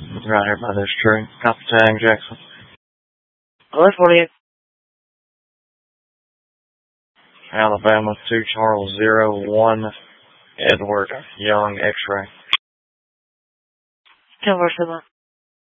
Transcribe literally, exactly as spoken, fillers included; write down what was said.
Right here by this tree. Copy tag, Jackson. eleven forty-eight. Alabama two Charles zero one Edward Young X-ray. ten four seven.